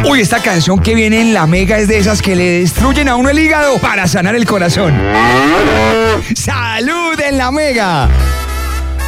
Uy, esta canción que viene en la Mega es de esas que le destruyen a uno el hígado para sanar el corazón. ¡Salud en la Mega!